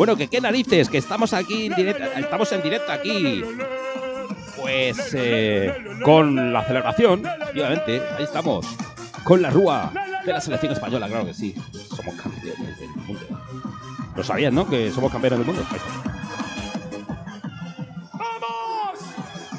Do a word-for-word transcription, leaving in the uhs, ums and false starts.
Bueno, que qué narices, que estamos aquí en directo, estamos en directo aquí. Pues eh, con la celebración, obviamente, ahí estamos, con la rúa de la selección española, claro que sí. Somos campeones del mundo. Lo sabían, ¿no? Que somos campeones del mundo. Ahí está.